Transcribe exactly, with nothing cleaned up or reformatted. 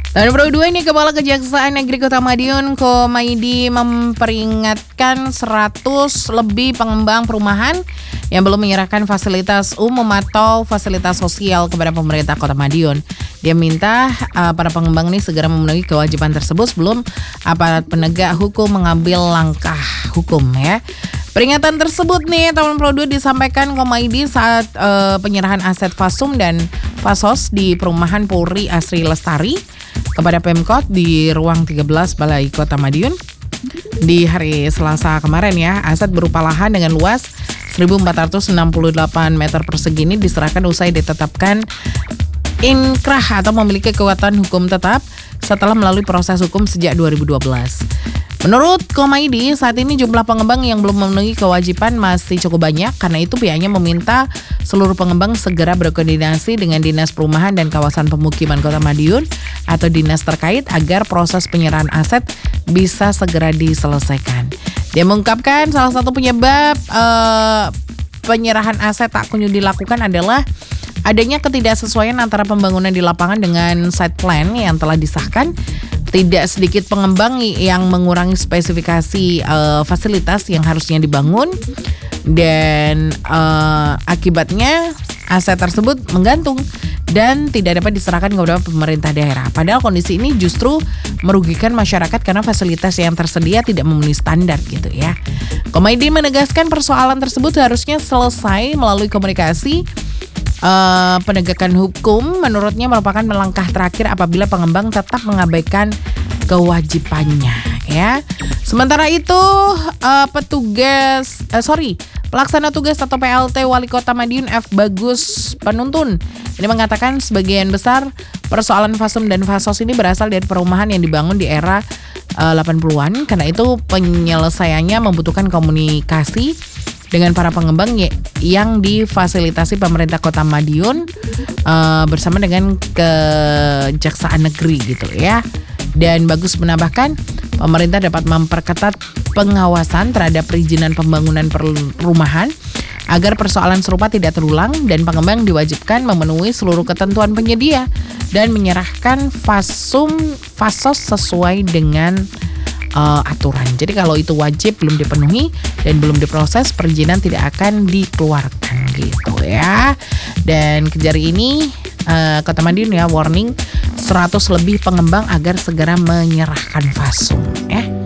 Dan Pro dua ini Kepala Kejaksaan Negeri Kota Madiun Komaidi memperingatkan seratus lebih pengembang perumahan yang belum menyerahkan fasilitas umum atau fasilitas sosial kepada pemerintah Kota Madiun. Dia minta uh, para pengembang ini segera memenuhi kewajiban tersebut sebelum aparat penegak hukum mengambil langkah hukum ya. Peringatan tersebut nih tahun Pro dua disampaikan Komaidi saat uh, penyerahan aset Fasum dan Fasos di perumahan Polri Asri Lestari kepada Pemkot di ruang tiga belas Balai Kota Madiun di hari Selasa kemarin ya. Aset berupa lahan dengan luas seribu empat ratus enam puluh delapan meter persegi ini diserahkan usai ditetapkan inkrah atau memiliki kekuatan hukum tetap setelah melalui proses hukum sejak dua ribu dua belas. Menurut Komaidi, saat ini jumlah pengembang yang belum memenuhi kewajiban masih cukup banyak. Karena itu pihaknya meminta seluruh pengembang segera berkoordinasi dengan Dinas Perumahan dan Kawasan Pemukiman Kota Madiun atau dinas terkait agar proses penyerahan aset bisa segera diselesaikan. Dia mengungkapkan salah satu penyebab uh, penyerahan aset tak kunjung dilakukan adalah adanya ketidaksesuaian antara pembangunan di lapangan dengan site plan yang telah disahkan. Tidak sedikit pengembang yang mengurangi spesifikasi uh, fasilitas yang harusnya dibangun dan uh, akibatnya aset tersebut menggantung dan tidak dapat diserahkan kepada pemerintah daerah. Padahal kondisi ini justru merugikan masyarakat karena fasilitas yang tersedia tidak memenuhi standar gitu ya. Komaidi menegaskan persoalan tersebut harusnya selesai melalui komunikasi. Uh, penegakan hukum menurutnya merupakan langkah terakhir apabila pengembang tetap mengabaikan kewajibannya ya. Sementara itu uh, petugas uh, sorry pelaksana tugas atau P L T Wali Kota Madiun F Bagus Penuntun ini mengatakan sebagian besar persoalan Fasum dan Fasos ini berasal dari perumahan yang dibangun di era uh, delapan puluhan. Karena itu penyelesaiannya membutuhkan komunikasi dengan para pengembang yang difasilitasi pemerintah Kota Madiun uh, bersama dengan Kejaksaan Negeri gitu ya. Dan Bagus menambahkan pemerintah dapat memperketat pengawasan terhadap perizinan pembangunan perumahan agar persoalan serupa tidak terulang dan pengembang diwajibkan memenuhi seluruh ketentuan penyedia dan menyerahkan Fasum Fasos sesuai dengan Uh, aturan. Jadi kalau itu wajib belum dipenuhi dan belum diproses, perizinan tidak akan dikeluarkan gitu ya. Dan kejar ini uh, Kota Madiun ya warning seratus lebih pengembang agar segera menyerahkan Fasum ya.